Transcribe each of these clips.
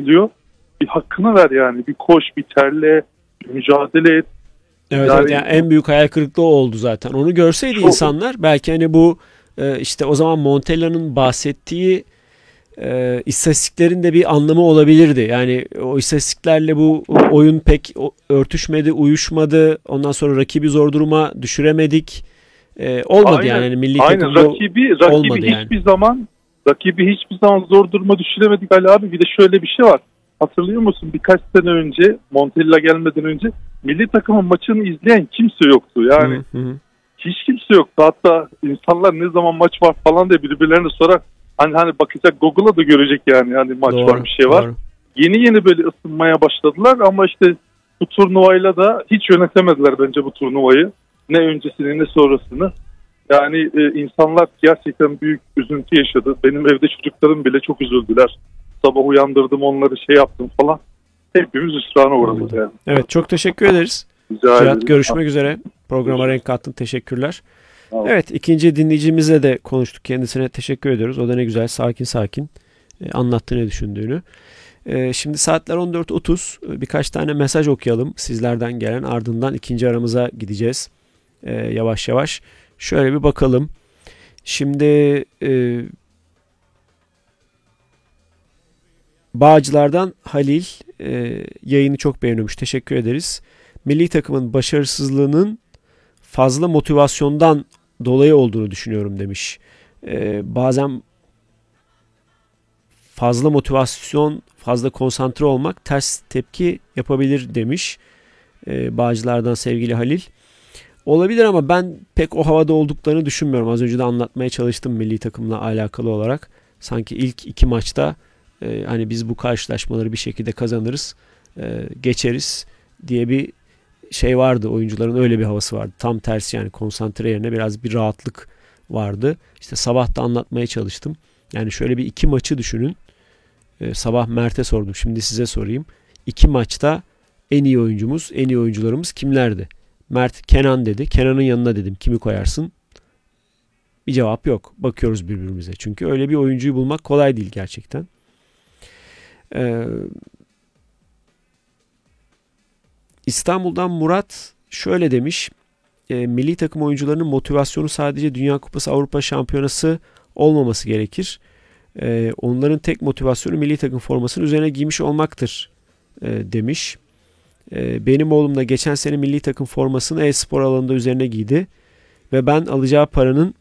izliyor. Bir hakkını ver yani. Bir koş, bir terle, bir mücadele et. Evet, Yani, evet, yani en büyük hayal kırıklığı oldu zaten. Onu görseydi insanlar belki hani bu işte o zaman Montella'nın bahsettiği istatistiklerin de bir anlamı olabilirdi. Yani o istatistiklerle bu oyun pek örtüşmedi, uyuşmadı. Ondan sonra rakibi zor duruma düşüremedik. Olmadı aynen, yani. Yani milli aynen. takımda olmadı Rakibi yani. hiçbir zaman zor duruma düşüremedik Ali abi. Bir de şöyle bir şey var. Hatırlıyor musun? Birkaç sene önce, Montella gelmeden önce milli takımın maçını izleyen kimse yoktu. Yani hiç kimse yoktu. Hatta insanlar ne zaman maç var falan diye birbirlerine sorar. Hani bakacak, Google'a da görecek yani. Hani maç Doğru, var, bir şey var. doğru. Yeni böyle ısınmaya başladılar ama işte bu turnuvayla da hiç yönetemediler bence bu turnuvayı. Ne öncesini ne sonrasını. Yani insanlar gerçekten büyük üzüntü yaşadı. Benim evde çocuklarım bile çok üzüldüler. Sabah uyandırdım onları, şey yaptım falan. Hepimiz hüsrana uğradık yani. Evet, çok teşekkür ederiz. Cihat, görüşmek üzere. Programa renk kattın. Teşekkürler. Evet, ikinci dinleyicimizle de konuştuk. Kendisine teşekkür ediyoruz. O da ne güzel sakin anlattı ne düşündüğünü. Şimdi saatler 14.30. Birkaç tane mesaj okuyalım sizlerden gelen. Ardından ikinci aramıza gideceğiz. Yavaş yavaş. Şöyle bir bakalım. Şimdi Bağcılar'dan Halil yayını çok beğeniyormuş. Teşekkür ederiz. Milli takımın başarısızlığının fazla motivasyondan dolayı olduğunu düşünüyorum demiş. Bazen fazla motivasyon, fazla konsantre olmak ters tepki yapabilir demiş. Bağcılar'dan sevgili Halil. Olabilir ama ben pek o havada olduklarını düşünmüyorum. Az önce de anlatmaya çalıştım milli takımla alakalı olarak. Sanki ilk iki maçta hani biz bu karşılaşmaları bir şekilde kazanırız, geçeriz diye bir şey vardı. Oyuncuların öyle bir havası vardı. Tam tersi yani, konsantre yerine biraz bir rahatlık vardı. İşte sabah da anlatmaya çalıştım. Yani şöyle bir iki maçı düşünün. Sabah Mert'e sordum. Şimdi size sorayım. İki maçta en iyi oyuncumuz, en iyi oyuncularımız kimlerdi? Mert Kenan dedi. Kenan'ın yanına dedim kimi koyarsın? Bir cevap yok. Bakıyoruz birbirimize. Çünkü öyle bir oyuncuyu bulmak kolay değil gerçekten. İstanbul'dan Murat şöyle demiş. Milli takım oyuncularının motivasyonu sadece Dünya Kupası, Avrupa Şampiyonası olmaması gerekir. Onların tek motivasyonu milli takım formasının üzerine giymiş olmaktır demiş. Benim oğlum da geçen sene milli takım formasını e-spor alanında üzerine giydi ve ben alacağı paranın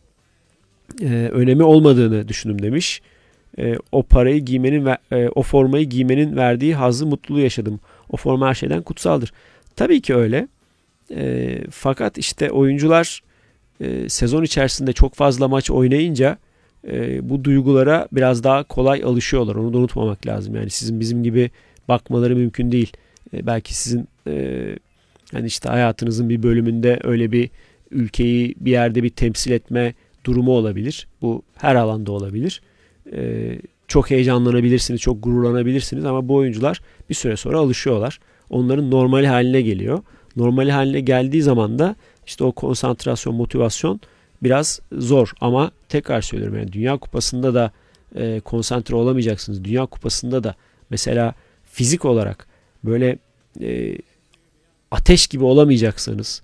önemi olmadığını düşündüm demiş. O parayı giymenin ve o formayı giymenin verdiği hazzı, mutluluğu yaşadım. O forma her şeyden kutsaldır. Tabii ki öyle. Fakat işte oyuncular sezon içerisinde çok fazla maç oynayınca bu duygulara biraz daha kolay alışıyorlar. Onu da unutmamak lazım. Yani sizin bizim gibi bakmaları mümkün değil. Belki sizin yani işte hayatınızın bir bölümünde öyle bir ülkeyi bir yerde bir temsil etme durumu olabilir. Bu her alanda olabilir. Çok heyecanlanabilirsiniz, çok gururlanabilirsiniz ama bu oyuncular bir süre sonra alışıyorlar. Onların normal haline geliyor. Normal haline geldiği zaman da işte o konsantrasyon, motivasyon biraz zor. Ama tekrar söylüyorum, yani Dünya Kupası'nda da konsantre olamayacaksınız. Dünya Kupası'nda da mesela fizik olarak böyle ateş gibi olamayacaksanız,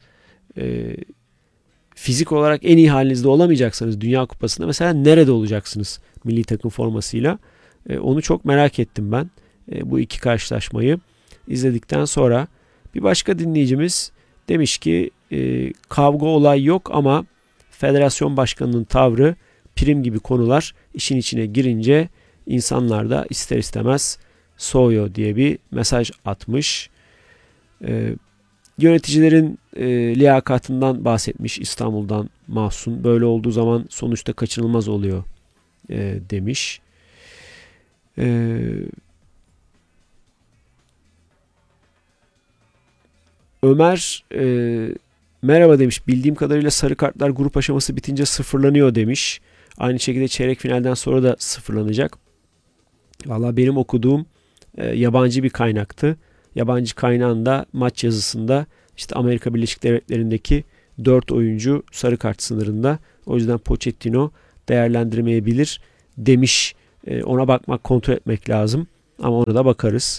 fizik olarak en iyi halinizde olamayacaksanız Dünya Kupası'nda mesela nerede olacaksınız milli takım formasıyla? Onu çok merak ettim ben. Bu iki karşılaşmayı izledikten sonra. Bir başka dinleyicimiz demiş ki kavga olay yok ama federasyon başkanının tavrı, prim gibi konular işin içine girince insanlar da ister istemez soğuyor diye bir mesaj atmış. Yöneticilerin liyakatından bahsetmiş İstanbul'dan Mahsun. Böyle olduğu zaman sonuçta kaçınılmaz oluyor demiş. Ömer merhaba demiş. Bildiğim kadarıyla sarı kartlar grup aşaması bitince sıfırlanıyor demiş. Aynı şekilde çeyrek finalden sonra da sıfırlanacak. Valla benim okuduğum yabancı bir kaynaktı. Yabancı kaynağında maç yazısında işte Amerika Birleşik Devletleri'ndeki 4 oyuncu sarı kart sınırında. O yüzden Pochettino değerlendirmeyebilir demiş. Ona bakmak, kontrol etmek lazım. Ama ona da bakarız.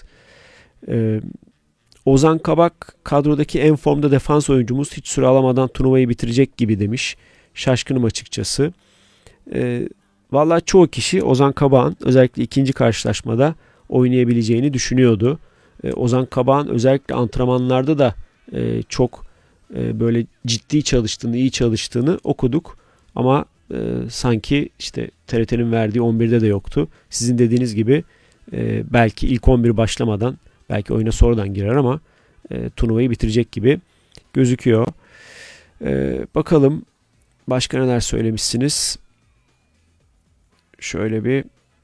Ozan Kabak kadrodaki en formda defans oyuncumuz, hiç süre alamadan turnuvayı bitirecek gibi demiş. Şaşkınım açıkçası. Vallahi çoğu kişi Ozan Kabak'ın özellikle ikinci karşılaşmada oynayabileceğini düşünüyordu. Ozan Kabak'ın özellikle antrenmanlarda da çok böyle ciddi çalıştığını, iyi çalıştığını okuduk. Ama sanki işte TRT'nin verdiği 11'de de yoktu. Sizin dediğiniz gibi belki ilk 11 başlamadan, belki oyuna sonradan girer ama turnuvayı bitirecek gibi gözüküyor. Bakalım başka neler söylemişsiniz. Şöyle bir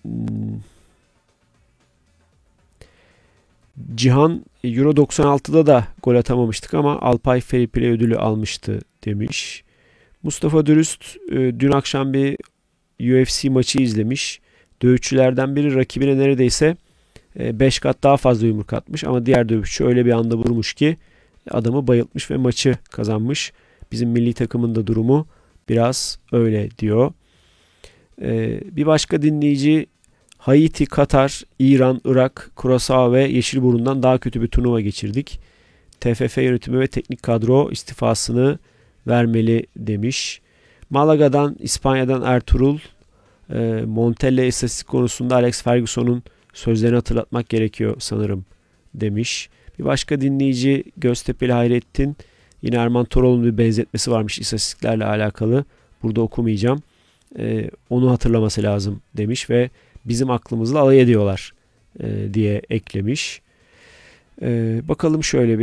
Cihan, Euro 96'da da gol atamamıştık ama Alpay Fair Play ödülü almıştı demiş. Mustafa Dürüst dün akşam bir UFC maçı izlemiş. Dövüşçülerden biri rakibine neredeyse 5 kat daha fazla yumruk atmış ama diğer dövüşçü öyle bir anda vurmuş ki adamı bayıltmış ve maçı kazanmış. Bizim milli takımın da durumu biraz öyle diyor. Bir başka dinleyici, Haiti, Katar, İran, Irak, Kurasao ve Yeşilburun'dan daha kötü bir turnuva geçirdik. TFF yönetimi ve teknik kadro istifasını vermeli demiş. Malaga'dan, İspanya'dan Ertuğrul, Montella istatistik konusunda Alex Ferguson'un sözlerini hatırlatmak gerekiyor sanırım demiş. Bir başka dinleyici Göztepe'li Hayrettin, yine Erman Toroğlu'nun bir benzetmesi varmış istatistiklerle alakalı. Burada okumayacağım. Onu hatırlaması lazım demiş ve bizim aklımızla alay ediyorlar diye eklemiş. Bakalım şöyle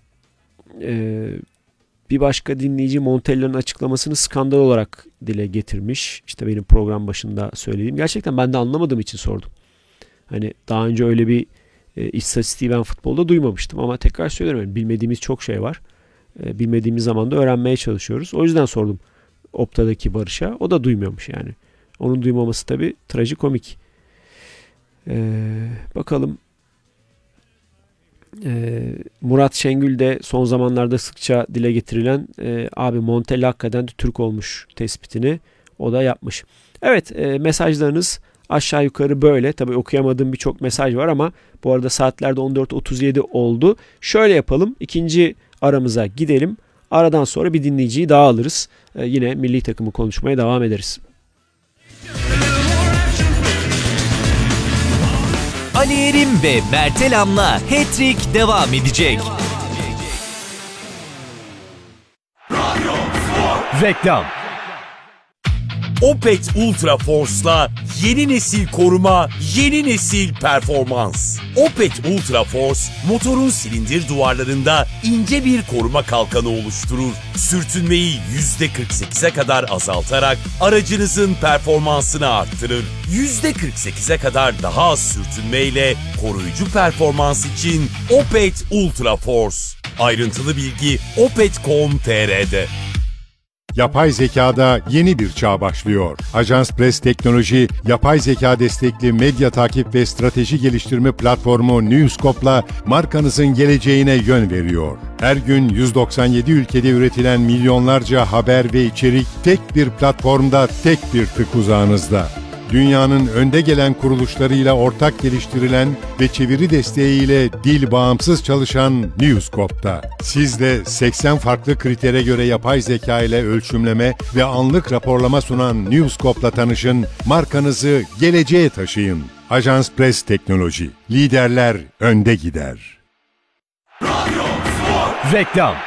bir başka dinleyici Montella'nın açıklamasını skandal olarak dile getirmiş. İşte benim program başında söylediğim. Gerçekten ben de anlamadığım için sordum. Hani daha önce öyle bir istatistiği ben futbolda duymamıştım ama tekrar söylüyorum. Bilmediğimiz çok şey var. Bilmediğimiz zaman da öğrenmeye çalışıyoruz. O yüzden sordum Opta'daki Barış'a. O da duymuyormuş yani. Onun duymaması tabii trajikomik. Bakalım. Murat Şengül de son zamanlarda sıkça dile getirilen abi Montella hakikaten de Türk olmuş tespitini o da yapmış. Evet, mesajlarınız aşağı yukarı böyle. Tabii okuyamadığım birçok mesaj var ama bu arada saatlerde 14.37 oldu. Şöyle yapalım. İkinci aramıza gidelim. Aradan sonra bir dinleyiciyi daha alırız. Yine milli takımı konuşmaya devam ederiz. Ali Erim ve Mertelam'la Hat-Trick devam edecek. Reklam. Opet Ultra Force'la yeni nesil koruma, yeni nesil performans. Opet Ultra Force, motorun silindir duvarlarında ince bir koruma kalkanı oluşturur. Sürtünmeyi %48'e kadar azaltarak aracınızın performansını arttırır. %48'e kadar daha az sürtünmeyle koruyucu performans için Opet Ultra Force. Ayrıntılı bilgi opet.com.tr'de. Yapay zekada yeni bir çağ başlıyor. Ajans Press Teknoloji, yapay zeka destekli medya takip ve strateji geliştirme platformu Newscope'la markanızın geleceğine yön veriyor. Her gün 197 ülkede üretilen milyonlarca haber ve içerik tek bir platformda, tek bir tık uzağınızda. Dünyanın önde gelen kuruluşlarıyla ortak geliştirilen ve çeviri desteğiyle dil bağımsız çalışan Newscope'da. Siz de 80 farklı kritere göre yapay zeka ile ölçümleme ve anlık raporlama sunan Newscope'la tanışın, markanızı geleceğe taşıyın. Ajans Press Teknoloji. Liderler önde gider. Reklam.